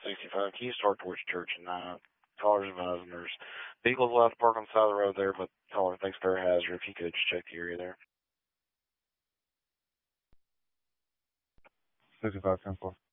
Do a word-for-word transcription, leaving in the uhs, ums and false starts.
sixty-five. Can you start towards church and nine? Callers advising there's vehicles allowed to park on the side of the road there, but caller thinks they're a hazard. If you could just check the area there. sixty-five, ten four.